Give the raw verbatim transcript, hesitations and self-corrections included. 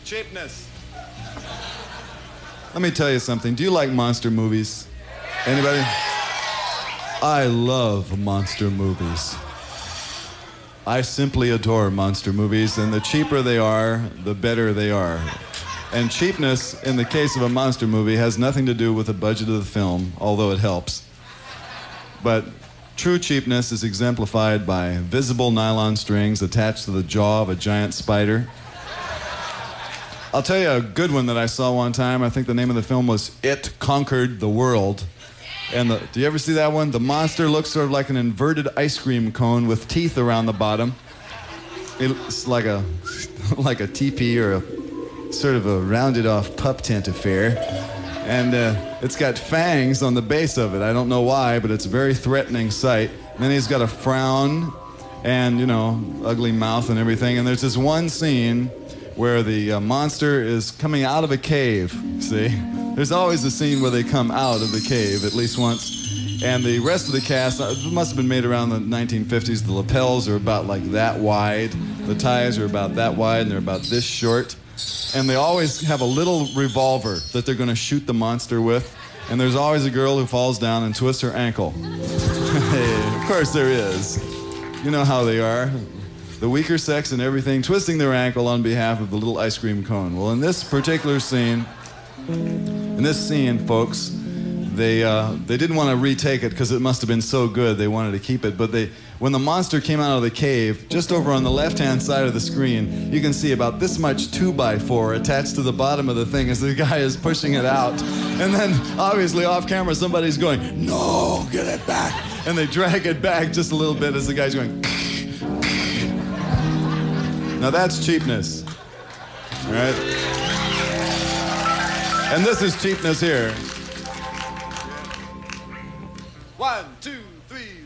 Cheapness. Let me tell you something. Do you like monster movies? Anybody? I love monster movies. I simply adore monster movies, and the cheaper they are, the better they are. And cheapness, in the case of a monster movie, has nothing to do with the budget of the film, although it helps. But true cheapness is exemplified by visible nylon strings attached to the jaw of a giant spider. I'll tell you a good one that I saw one time. I think the name of the film was It Conquered the World. And the, do you ever see that one? The monster looks sort of like an inverted ice cream cone with teeth around the bottom. It's like a, like a teepee or a sort of a rounded off pup tent affair. And uh, it's got fangs on the base of it. I don't know why, but it's a very threatening sight. And then he's got a frown and, you know, ugly mouth and everything. And there's this one scene where the uh, monster is coming out of a cave, see? There's always a scene where they come out of the cave, at least once. And the rest of the cast, it must have been made around the nineteen fifties. The lapels are about like that wide. The ties are about that wide, and they're about this short. And they always have a little revolver that they're going to shoot the monster with. And there's always a girl who falls down and twists her ankle. Hey, of course there is. You know how they are. The weaker sex and everything, twisting their ankle on behalf of the little ice cream cone. Well, in this particular scene, in this scene, folks, they uh, they didn't want to retake it because it must have been so good they wanted to keep it. But they, when the monster came out of the cave, just over on the left-hand side of the screen, you can see about this much two by four attached to the bottom of the thing as the guy is pushing it out. And then, obviously, off camera, somebody's going, "No, get it back!" And they drag it back just a little bit as the guy's going. Now that's cheapness, all right? And this is cheapness here. One, two, three.